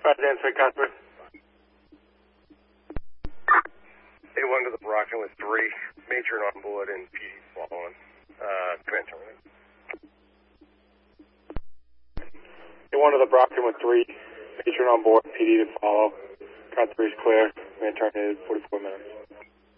Dan, Sweet Customer. A1 to the Brockton with 3, Major on board and PD following. Command terminate. A1 to the Brockton with 3, Major on board, PD to follow. Count 3 is clear. Command terminated, 44 minutes.